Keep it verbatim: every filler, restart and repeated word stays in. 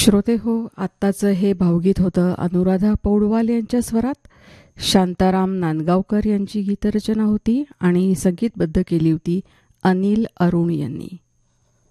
श्रोते हो, आत्ताचं हे भावगीत होतं अनुराधा पौडवाल यांच्या स्वरात. शांताराम नांदगावकर यांची गीतरचना होती आणि संगीतबद्ध केली होती अनिल अरुण यांनी.